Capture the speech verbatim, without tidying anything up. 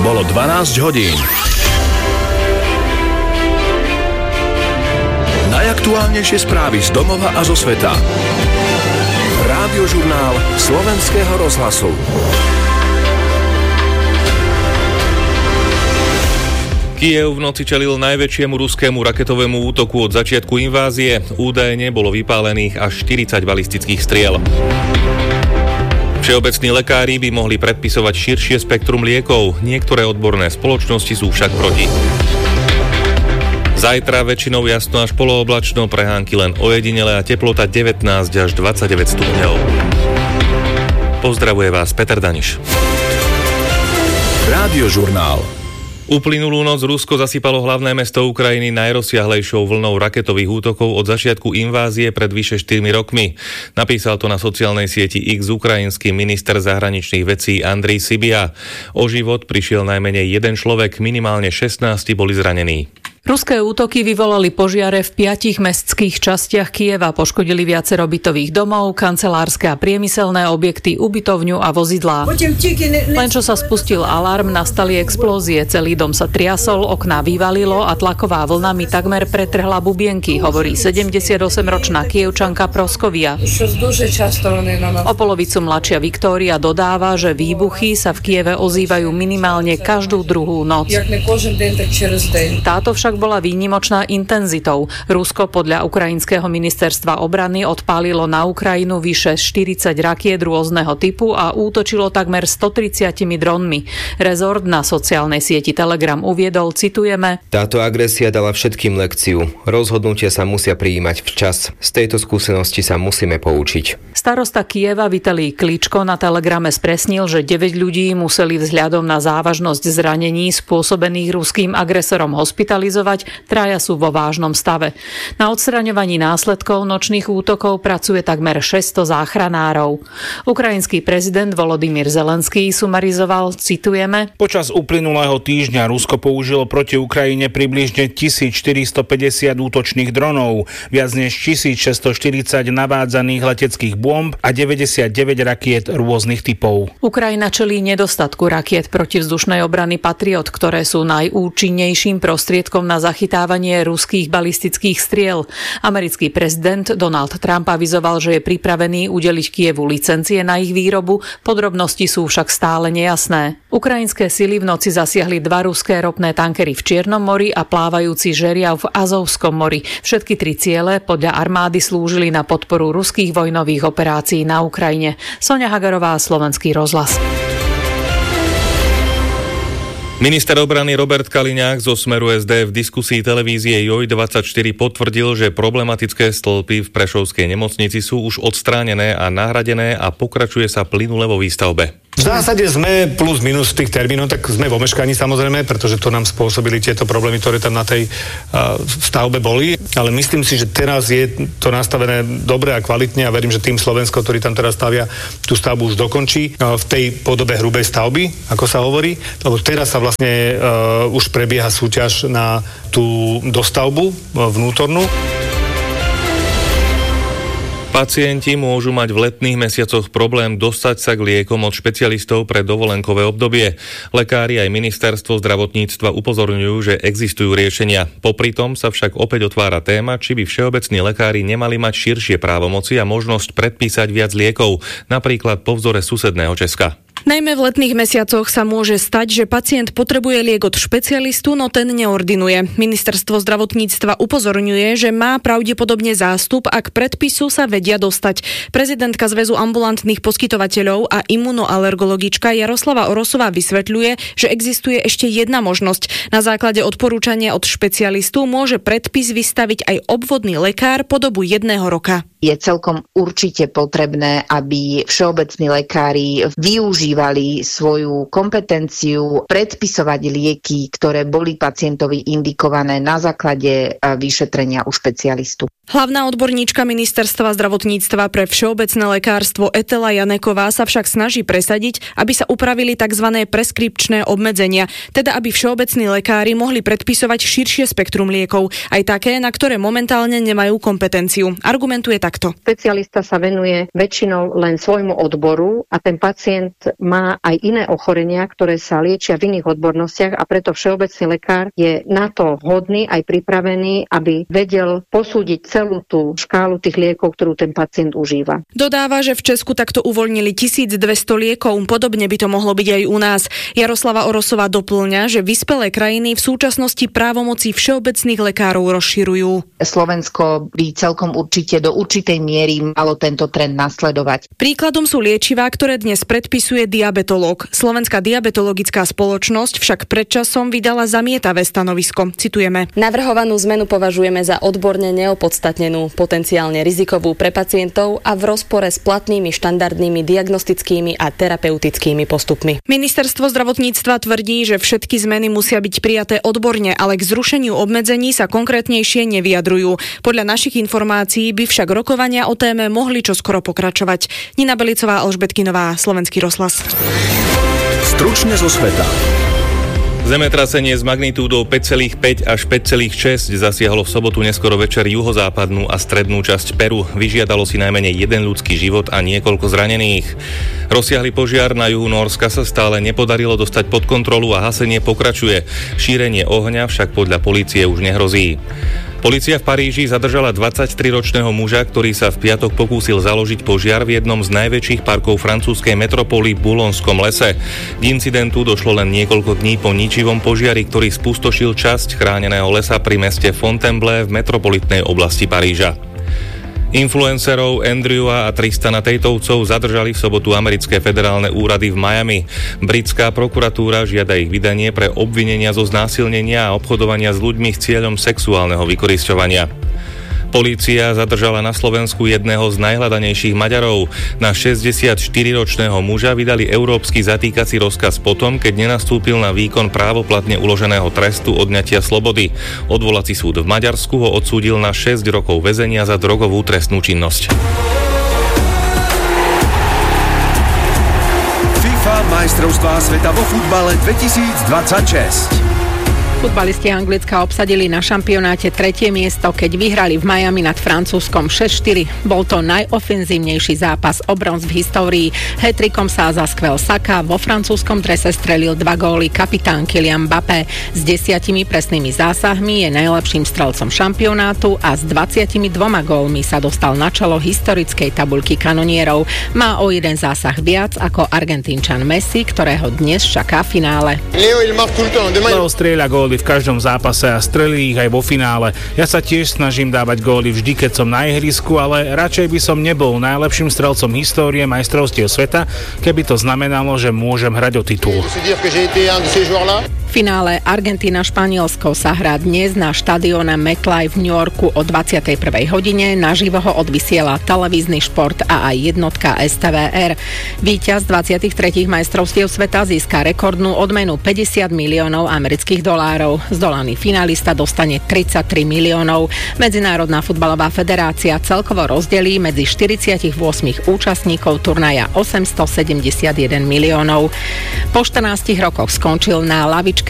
Bolo dvanásť hodín. Najaktuálnejšie správy z domova a zo sveta. Rádiožurnál Slovenského rozhlasu. Kyjev v noci čelil najväčšiemu ruskému raketovému útoku od začiatku invázie. Údajne bolo vypálených až štyridsať balistických striel. Všeobecní lekári by mohli predpisovať širšie spektrum liekov. Niektoré odborné spoločnosti sú však proti. Zajtra väčšinou jasno až polooblačno, prehánky len ojedinele a teplota devätnásť až dvadsaťdeväť stupňov. Pozdravuje vás Peter Daniš. Rádiožurnál. Uplynulú noc Rusko zasypalo hlavné mesto Ukrajiny najrozsiahlejšou vlnou raketových útokov od začiatku invázie pred vyše štyrmi rokmi. Napísal to na sociálnej sieti X ukrajinský minister zahraničných vecí Andrej Sybia. O život prišiel najmenej jeden človek, minimálne šestnásť boli zranení. Ruské útoky vyvolali požiare v piatich mestských častiach Kyjeva, poškodili viacero bytových domov, kancelárske a priemyselné objekty, ubytovňu a vozidlá. Len čo sa spustil alarm, nastali explózie, celý dom sa triasol, okná vyvalilo a tlaková vlna mi takmer pretrhla bubienky, hovorí sedemdesiatosemročná Kyjevčanka Proskovia. O polovicu mladšia Viktória dodáva, že výbuchy sa v Kyjeve ozývajú minimálne každú druhú noc. Táto však bola výnimočná intenzitou. Rusko podľa ukrajinského ministerstva obrany odpálilo na Ukrajinu vyše štyridsať rakiet rôzneho typu a útočilo takmer stotridsiatimi dronmi. Rezort na sociálnej sieti Telegram uviedol, citujeme: Táto agresia dala všetkým lekciu. Rozhodnutia sa musia prijímať včas. Z tejto skúsenosti sa musíme poučiť. Starosta Kyjeva Vitalij Kličko na Telegrame spresnil, že deväť ľudí museli vzhľadom na závažnosť zranení spôsobených ruským agresorom hospitalizovať. Traja sú vo vážnom stave. Na odstraňovaní následkov nočných útokov pracuje takmer šesťsto záchranárov. Ukrajinský prezident Volodymyr Zelenský sumarizoval, citujeme: Počas uplynulého týždňa Rusko použilo proti Ukrajine približne tisícštyristopäťdesiat útočných dronov, viac než tisícšesťstoštyridsať navádzaných leteckých bomb a deväťdesiatdeväť rakiet rôznych typov. Ukrajina čelí nedostatku rakiet protivzdušnej obrany Patriot, ktoré sú najúčinnejším prostriedkom na zachytávanie ruských balistických striel. Americký prezident Donald Trump avizoval, že je pripravený udeliť Kyjevu licencie na ich výrobu, podrobnosti sú však stále nejasné. Ukrajinské sily v noci zasiahli dva ruské ropné tankery v Čiernom mori a plávajúci žeriav v Azovskom mori. Všetky tri ciele podľa armády slúžili na podporu ruských vojnových operácií na Ukrajine. Soňa Hagarová, Slovenský rozhlas. Minister obrany Robert Kaliňák zo Smeru es dé v diskusii televízie Joj dvadsaťštyri potvrdil, že problematické stĺpy v prešovskej nemocnici sú už odstránené a nahradené a pokračuje sa plynule vo výstavbe. V zásade sme plus minus v tých termínoch, tak sme vo meškaní samozrejme, pretože to nám spôsobili tieto problémy, ktoré tam na tej uh, stavbe boli. Ale myslím si, že teraz je to nastavené dobre a kvalitne a verím, že tým Slovensko, ktorý tam teraz stavia, tú stavbu už dokončí uh, v tej podobe hrubej stavby, ako sa hovorí. Lebo teraz sa vlastne uh, už prebieha súťaž na tú dostavbu uh, vnútornú. Pacienti môžu mať v letných mesiacoch problém dostať sa k liekom od špecialistov pre dovolenkové obdobie. Lekári aj ministerstvo zdravotníctva upozorňujú, že existujú riešenia. Popri tom sa však opäť otvára téma, či by všeobecní lekári nemali mať širšie právomoci a možnosť predpísať viac liekov, napríklad po vzore susedného Česka. Najmä v letných mesiacoch sa môže stať, že pacient potrebuje liek od špecialistu, no ten neordinuje. Ministerstvo zdravotníctva upozorňuje, že má pravdepodobne zástup, ak predpisu sa vedia dostať. Prezidentka Zväzu ambulantných poskytovateľov a imunoalergologička Jaroslava Orosová vysvetľuje, že existuje ešte jedna možnosť. Na základe odporúčania od špecialistu môže predpis vystaviť aj obvodný lekár po dobu jedného roka. Je celkom určite potrebné, aby všeobecní lekári využívali svoju kompetenciu predpisovať lieky, ktoré boli pacientovi indikované na základe vyšetrenia u špecialistu. Hlavná odborníčka ministerstva zdravotníctva pre všeobecné lekárstvo Etela Janeková sa však snaží presadiť, aby sa upravili tzv. Preskripčné obmedzenia, teda aby všeobecní lekári mohli predpisovať širšie spektrum liekov, aj také, na ktoré momentálne nemajú kompetenciu. Argumentuje takto. Špecialista sa venuje väčšinou len svojmu odboru a ten pacient má aj iné ochorenia, ktoré sa liečia v iných odbornostiach a preto všeobecný lekár je na to hodný aj pripravený, aby vedel posúdiť celú tú škálu tých liekov, ktorú ten pacient užíva. Dodáva, že v Česku takto uvoľnili tisícdvesto liekov, podobne by to mohlo byť aj u nás. Jaroslava Orosová doplňa, že vyspelé krajiny v súčasnosti právomoci všeobecných lekárov rozširujú. Slovensko by celkom určite do určitej miery malo tento trend nasledovať. Príkladom sú liečivá, ktoré dnes predpisuje diabetológ. Slovenská diabetologická spoločnosť však predčasom vydala zamietavé stanovisko. Citujeme. Navrhovanú zmenu považujeme za odborne neopodstatnenú, potenciálne rizikovú pre pacientov a v rozpore s platnými štandardnými diagnostickými a terapeutickými postupmi. Ministerstvo zdravotníctva tvrdí, že všetky zmeny musia byť prijaté odborne, ale k zrušeniu obmedzení sa konkrétnejšie nevyjadrujú. Podľa našich informácií by však rokovania o téme mohli čoskoro pokračovať. Nina Belicová, Alžbetkinová, Slovenský rozhlas. Stručne zo sveta. Zemetrasenie s magnitúdou päť celá päť až päť celá šesť zasiahlo v sobotu neskoro večer juhozápadnú a strednú časť Peru. Vyžiadalo si najmenej jeden ľudský život a niekoľko zranených. Rozsiahly požiar na juhu Nórska sa stále nepodarilo dostať pod kontrolu a hasenie pokračuje. Šírenie ohňa však podľa polície už nehrozí. Polícia v Paríži zadržala dvadsaťtriročného muža, ktorý sa v piatok pokúsil založiť požiar v jednom z najväčších parkov francúzskej metropoly v Boulonskom lese. K incidentu došlo len niekoľko dní po ničivom požiari, ktorý spustošil časť chráneného lesa pri meste Fontainebleau v metropolitnej oblasti Paríža. Influencerov Andrewa a Tristana Tatovcov zadržali v sobotu americké federálne úrady v Miami. Britská prokuratúra žiada ich vydanie pre obvinenia zo znásilnenia a obchodovania s ľuďmi s cieľom sexuálneho vykorisťovania. Polícia zadržala na Slovensku jedného z najhľadanejších Maďarov. Na šesťdesiatštyriročného muža vydali európsky zatýkací rozkaz potom, keď nenastúpil na výkon právoplatne uloženého trestu odňatia slobody. Odvolací súd v Maďarsku ho odsúdil na šesť rokov väzenia za drogovú trestnú činnosť. FIFA majstrovstvá sveta vo futbale dvetisícdvadsaťšesť. Futbalisti Anglicka obsadili na šampionáte tretie miesto, keď vyhrali v Miami nad Francúzskom šesť štyri. Bol to najofenzívnejší zápas o bronz v histórii. Hat-trickom sa zaskvel Saka, vo francúzskom drese strelil dva góly kapitán Kylian Mbappé. S desiatimi presnými zásahmi je najlepším strelcom šampionátu a s dvadsiatimi dvoma gólmi sa dostal na čelo historickej tabuľky kanonierov. Má o jeden zásah viac ako Argentínčan Messi, ktorého dnes čaká finále. Leo strieľa góly v každom zápase a strelí ich aj vo finále. Ja sa tiež snažím dávať góly vždy, keď som na ihrisku, ale radšej by som nebol najlepším strelcom histórie majstrovstiev sveta, keby to znamenalo, že môžem hrať o titul. V finále Argentína-Španielsko sa hrá dnes na štadióne MetLife v New Yorku o dvadsiatej prvej hodine. Naživo ho odvysiela televízny šport a aj jednotka es té vé er. Víťaz dvadsiatich tretích majstrovstiev sveta získa rekordnú odmenu päťdesiat miliónov amerických dolárov. Zdolaný finalista dostane tridsaťtri miliónov. Medzinárodná futbalová federácia celkovo rozdelí medzi štyridsaťosem účastníkov turnaja osemstosedemdesiatjeden miliónov. Po štrnástich rokoch skončil na lavičke